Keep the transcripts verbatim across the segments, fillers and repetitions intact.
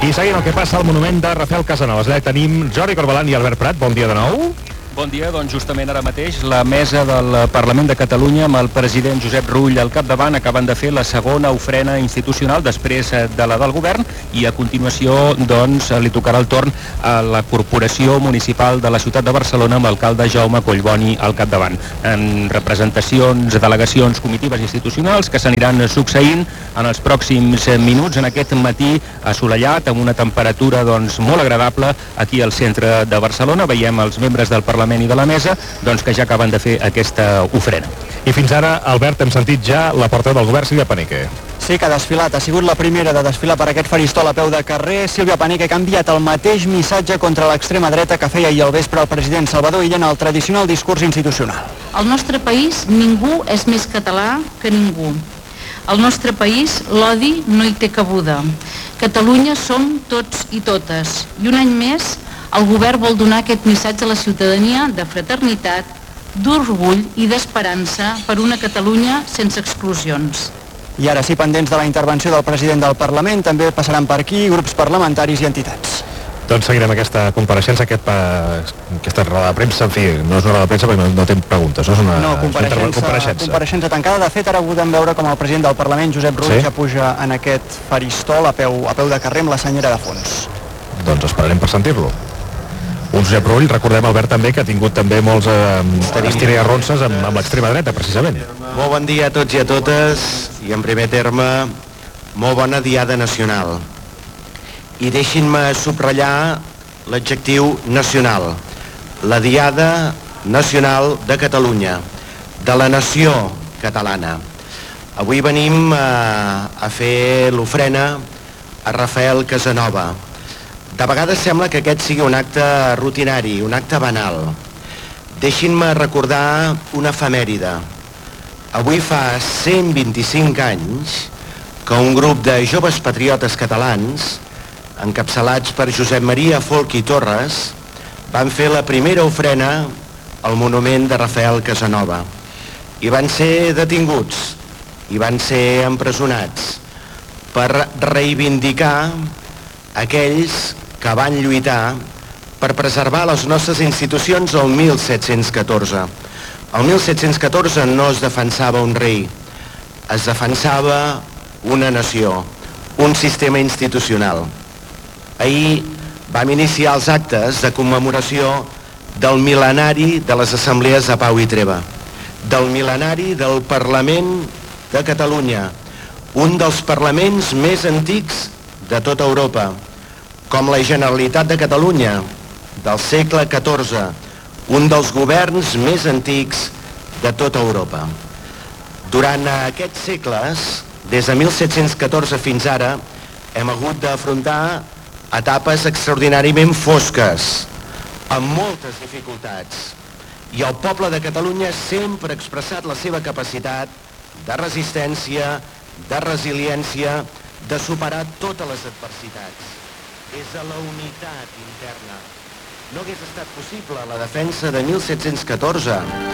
I seguim el que passa al monument de Rafael Casanovas. Allà tenim Jordi Corbalan i Albert Prat. Bon dia de nou. Bon dia, doncs justament ara mateix la mesa del Parlament de Catalunya amb el president Josep Rull al capdavant acaben de fer la segona ofrena institucional després de la del govern i a continuació doncs li tocarà el torn a la Corporació Municipal de la ciutat de Barcelona amb l'alcalde Jaume Collboni al capdavant. En representacions, delegacions, comitives institucionals que s'aniran succeint en els pròxims minuts en aquest matí assolellat amb una temperatura doncs molt agradable aquí al centre de Barcelona. Veiem els membres del Parlament i de la mesa doncs, que ja acaben de fer aquesta ofrena. I fins ara, Albert, hem sentit ja la portaveu del govern, Sílvia Paneque. Sí, que ha desfilat. Ha sigut la primera de desfilar per aquest faristol a peu de carrer. Sílvia Paneque, que ha enviat el mateix missatge contra l'extrema dreta que feia ahir al vespre el president Salvador Illa en el tradicional discurs institucional. Al nostre país ningú és més català que ningú. Al nostre país l'odi no hi té cabuda. Catalunya som tots i totes. I un any més el govern vol donar aquest missatge a la ciutadania de fraternitat, d'orgull i d'esperança per una Catalunya sense exclusions. I ara sí, pendents de la intervenció del president del Parlament, també passaran per aquí grups parlamentaris i entitats. Doncs seguirem aquesta compareixença, aquest pa... aquesta roda de premsa, en fi, no és una roda de premsa perquè no, no té preguntes, no és una no, compareixença, compareixença. compareixença tancada. De fet, ara podem veure com el president del Parlament, Josep Rull, sí? ja puja en aquest faristol a peu, a peu de carrer amb la senyera de fons. Doncs esperarem per sentir-lo. Un Josep Rull, recordem, Albert, també, que ha tingut també molts eh, estira-arronses amb, amb l'extrema dreta, precisament. Molt bon dia a tots i a totes, i en primer terme, molt bona diada nacional. I deixin-me subratllar l'adjectiu nacional. La diada nacional de Catalunya, de la nació catalana. Avui venim a, a fer l'ofrena a Rafael Casanova. De vegades sembla que aquest sigui un acte rutinari, un acte banal. Deixin-me recordar una efemèride. Avui fa cent vint-i-cinc anys que un grup de joves patriotes catalans, encapçalats per Josep Maria Folch i Torres, van fer la primera ofrena al monument de Rafael Casanova. I van ser detinguts, i van ser empresonats per reivindicar aquells que van lluitar per preservar les nostres institucions el mil set-cents catorze. El mil set-cents catorze no es defensava un rei, es defensava una nació, un sistema institucional. Ahir vam iniciar els actes de commemoració del mil·lenari de les assemblees de Pau i Treva, del mil·lenari del Parlament de Catalunya, un dels parlaments més antics de tota Europa, com la Generalitat de Catalunya, del segle catorze, un dels governs més antics de tota Europa. Durant aquests segles, des de mil set-cents catorze fins ara, hem hagut d'afrontar etapes extraordinàriament fosques, amb moltes dificultats, i el poble de Catalunya sempre ha expressat la seva capacitat de resistència, de resiliència, de superar totes les adversitats. Des de la unitat interna. No hagués estat possible la defensa de mil set-cents catorze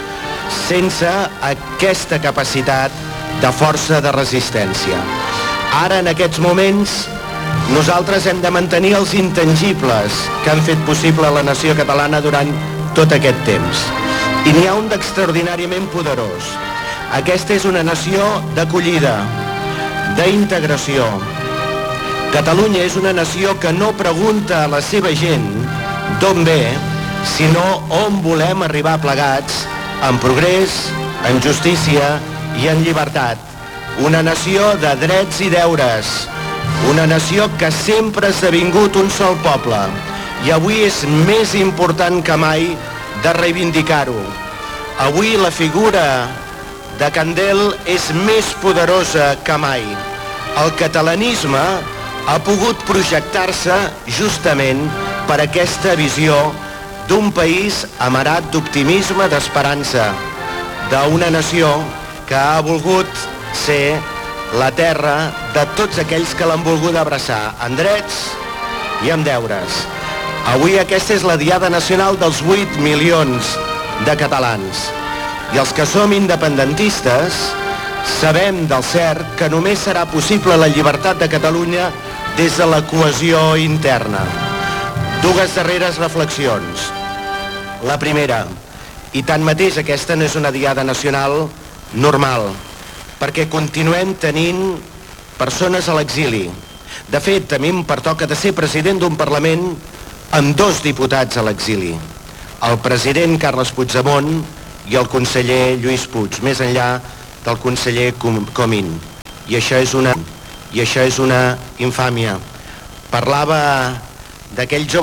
sense aquesta capacitat de força de resistència. Ara, en aquests moments, nosaltres hem de mantenir els intangibles que han fet possible la nació catalana durant tot aquest temps. I n'hi ha un d'extraordinàriament poderós. Aquesta és una nació d'acollida, d'integració. Catalunya és una nació que no pregunta a la seva gent d'on ve, sinó on volem arribar plegats, en progrés, en justícia i en llibertat. Una nació de drets i deures, una nació que sempre ha esdevingut un sol poble, i avui és més important que mai de reivindicar-ho. Avui la figura de Candel és més poderosa que mai. El catalanisme ha pogut projectar-se justament per aquesta visió d'un país amarat d'optimisme, d'esperança, d'una nació que ha volgut ser la terra de tots aquells que l'han volgut abraçar, en drets i en deures. Avui aquesta és la diada nacional dels vuit milions de catalans. I els que som independentistes sabem del cert que només serà possible la llibertat de Catalunya des de la cohesió interna. Dues darreres reflexions. La primera, i tanmateix aquesta no és una diada nacional normal, perquè continuem tenint persones a l'exili. De fet, a mi em pertoca de ser president d'un Parlament amb dos diputats a l'exili, el president Carles Puigdemont i el conseller Lluís Puig, més enllà del conseller Comín. I això és una, i això és una infàmia. Parlava d'aquell jove